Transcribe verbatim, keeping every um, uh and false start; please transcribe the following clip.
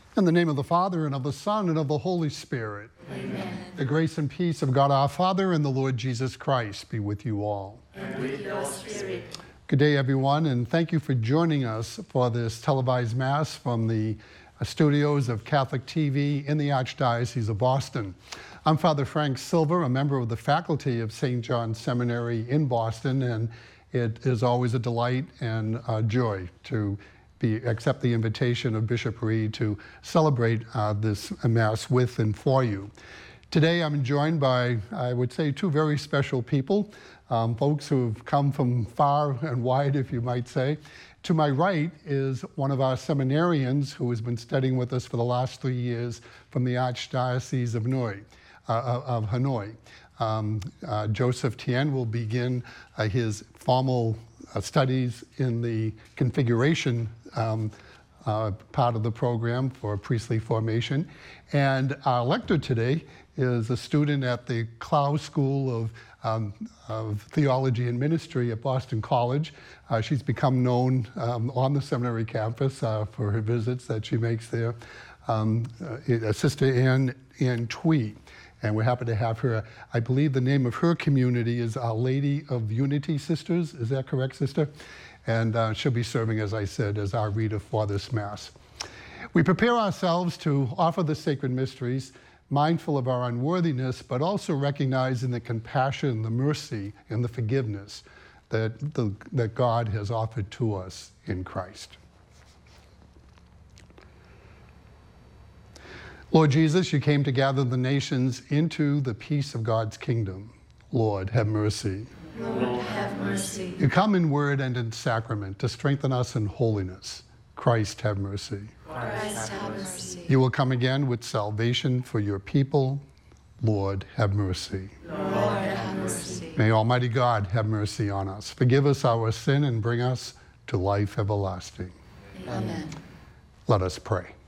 In the name of the Father, and of the Son, and of the Holy Spirit. Amen. The grace and peace of God our Father and the Lord Jesus Christ be with you all. And with your spirit. Good day, everyone, and thank you for joining us for this televised Mass from the studios of Catholic T V in the Archdiocese of Boston. I'm Father Frank Silver, a member of the faculty of Saint John's Seminary in Boston, and it is always a delight and a joy to be, accept the invitation of Bishop Reed to celebrate uh, this Mass with and for you. Today I'm joined by, I would say, two very special people, um, folks who've come from far and wide, if you might say. To my right is one of our seminarians who has been studying with us for the last three years from the Archdiocese of Hanoi. Uh, of Hanoi. Um, uh, Joseph Tien will begin uh, his formal uh, studies in the configuration um, uh, part of the program for priestly formation. And our lector today is a student at the Clough School of, um, of Theology and Ministry at Boston College. Uh, she's become known um, on the seminary campus uh, for her visits that she makes there. Um, uh, Sister Anne, Anne Twee. And we're happy to have her. I believe the name of her community is Our Lady of Unity Sisters. Is that correct, Sister? And uh, she'll be serving, as I said, as our reader for this Mass. We prepare ourselves to offer the sacred mysteries, mindful of our unworthiness, but also recognizing the compassion, the mercy, and the forgiveness that, the, that God has offered to us in Christ. Lord Jesus, you came to gather the nations into the peace of God's kingdom. Lord, have mercy. Lord, have mercy. You come in word and in sacrament to strengthen us in holiness. Christ, have mercy. Christ, have mercy. You will come again with salvation for your people. Lord, have mercy. Lord, have mercy. May Almighty God have mercy on us, forgive us our sin, and bring us to life everlasting. Amen. Let us pray.